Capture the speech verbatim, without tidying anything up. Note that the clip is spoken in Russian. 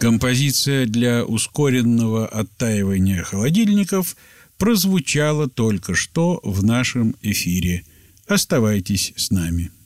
Композиция для ускоренного оттаивания холодильников прозвучала только что в нашем эфире. Оставайтесь с нами.